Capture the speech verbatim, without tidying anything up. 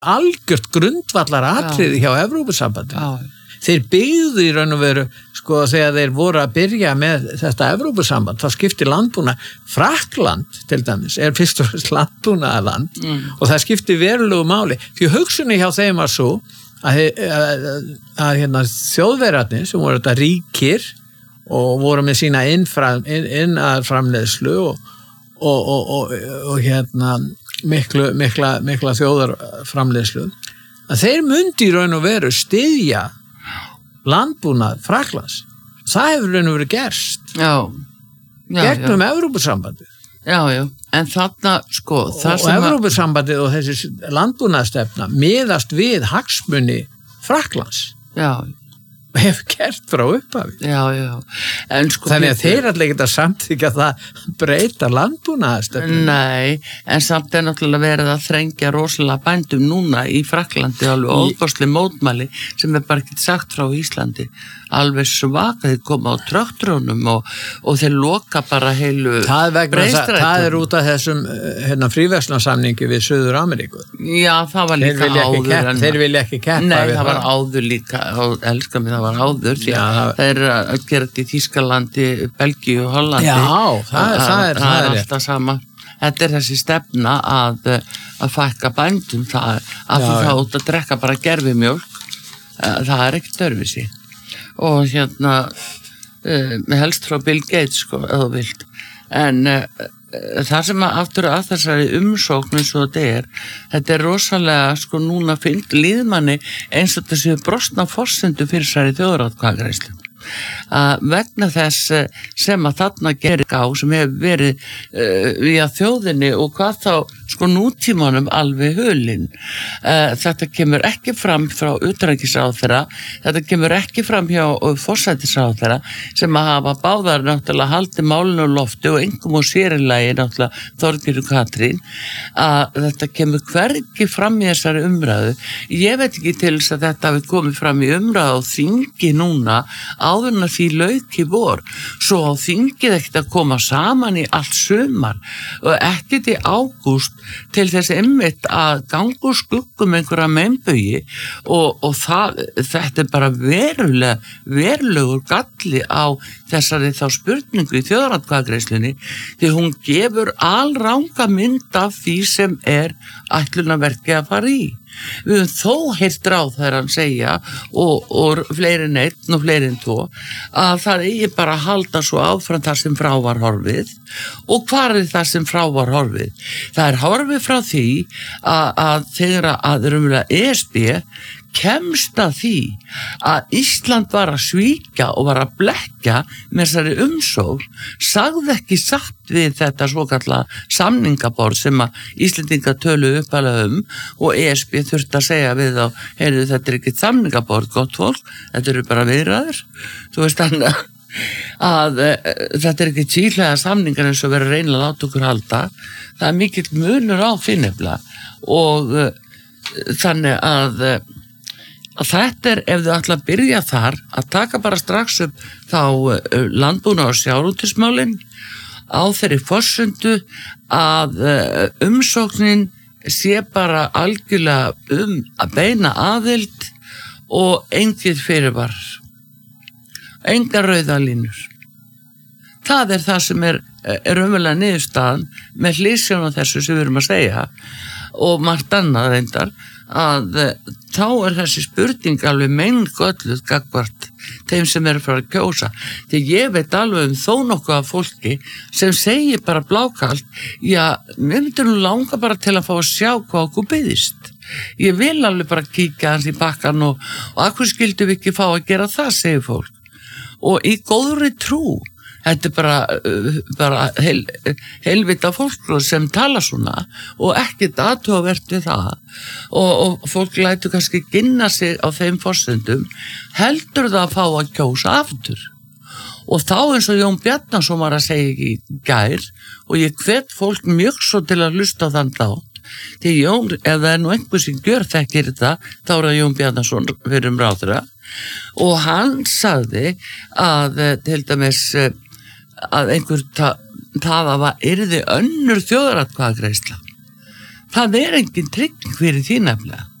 algjört grundvallar atriði hjá Evrópusambandinu. Já. Þeir byggðu í raun og veru, sko, þegar þeir voru að byrja með þetta Evrópusamband, þá skipti landbúna, Frakkland til dæmis, er fyrst og fyrst landbúnaðarland mm. og það skipti verulegu máli. Því hugsunni hjá þeim var svo að, að, að, að hérna, þjóðverarnir sem voru þetta ríkir og voru með sína innframleiðslu og, og, og, og, og hérna miklu, mikla, mikla þjóðarframleiðslu, að þeir myndi í raun og veru styðja landbúnað Frakklands. Það hefur raun og verið gerst. Já. já Gegnum Evrópusambandið. Já, já. En þarna, sko, það og, sem og Evrópusambandið og þessi landbúnaðstefna miðast við hagsmuni Frakklands. Já. Hefur gert frá upphafi. Já, já. En sko, þannig að þeir allir geta samþykja það breyta landbúnaðastefnu. Nei, en samt er náttúrulega verið að þrengja rosalega bændum núna í Frakklandi alveg óbáslega mótmæli sem er bara ekki sagt frá Íslandi. Alveg svaka, þeir koma á traktorum og, og þeir loka bara heilu breyðstrætum. Það er út af þessum hérna, fríverslunarsamningi við Suður Ameríku. Já, það var líka áður. Kepp, en, þeir vilja ekki keppa. Nei, það var áður líka, elskar mig, það var áður. Því Já, það... það er að gera þetta í Þýskalandi, Belgíu og Hollandi. Já, það, það, það er, það er alltaf sama. Þetta er þessi stefna að, að fækka bændum, það að þú þá út að drekka bara gerfimjólk, það er ekkert öðruvísi. Og hérna uh, helst frá Bill Gates sko, eða vilt en uh, það sem að aftur að þessari umsókn eins og þetta er þetta er rosalega sko núna fyllt líðmanni eins og þessi brostna forsendu fyrir særi þjóðaratkvæðagreiðslu uh, vegna þess sem að þarna gerir á sem hefur verið uh, við að þjóðinni og hvað þá sko nútímanum alveg hulinn. Uh, þetta kemur ekki fram frá utanríkisráðherra, þetta kemur ekki fram hjá forsætisráðherra sem að hafa báðar náttúrulega haldið málinu á lofti og engum og sérilagi náttúrulega Þorgerður Katrín að þetta kemur hvergi fram í þessari umræðu. Ég veit ekki til þess að þetta hafi komið fram í umræðu og þingi núna áður en að því lauk í vor. Svo á þingið ekkert að koma saman í allt sumar og ekkert í ágúst til þess einmitt að ganga úr skuggum einhverja meinbugi og, og það, þetta er bara verulega, verulegur galli á þessari þá spurningu í þjóðaratkvæðagreiðslunni því hún gefur alranga mynd af því sem er ætlunarverkið að fara í. Við höfum þó heyrt ráðherrann segja og, og fleiri en einn og fleiri en tvo að það eigi bara að halda svo áfram þar sem frá var horfið og hvað er það sem frá var horfið? Það er horfið frá því að, að þegar að rumlega E S B kemst að því að Ísland var að svíkja og var að blekkja með þessari umsókn, sagði ekki satt við þetta svokallega samningaborð sem að Íslendinga tölu uppalega um og E S B þurfti að segja við þá, heyrðu þetta er ekki samningaborð, gott fólk, þetta eru bara viðræður, þú veist þannig að að uh, þetta er ekki tíðlega samningar eins og verið að reyna að láta okkur halda, það er mikill munur á finnefla og uh, þannig að uh, að þetta er, ef þau ætla að byrja þar, að taka bara strax upp þá uh, landbúna og sjávarútvegsmálin á þeirri forsendu að uh, umsóknin sé bara algjörlega um að beina aðild og engið fyrirvar, engar rauðalínur. Það er það sem er, er umverulega niðurstaðan með hliðsjón af þessu sem við erum að segja og margt annað reyndar að þá er þessi spurning alveg meingölluð gagnvart þeim sem eru frá að kjósa. Því ég veit alveg um þó nokkuð af fólki sem segir bara blákalt, já, mér myndir nú langa bara til að fá að sjá hvað okkur byggðist. Ég vil alveg bara kíkja hans í bakkan og, og akkur skildum við ekki fá að gera það, segir fólk. Og í góðri trú, þetta er bara, bara heil, heilvita fólk sem tala svona og ekkert athugavert við það og, og fólk lætur kannski ginna sig á þeim forsendum, heldur það að fá að kjósa aftur. Og þá eins og Jón Bjarnason var að segja í gær og ég hvet fólk mjög svo til að hlusta á þann þá. Því Jón, ef það er nú einhver sem gjör þekkir þetta, þá er það Jón Bjarnason fyrir um ráðherra og hann sagði að til dæmis að einhver ta, það að yrði önnur þjóðaratkvæðagreiðsla. það er engin trygging fyrir því nefnilega.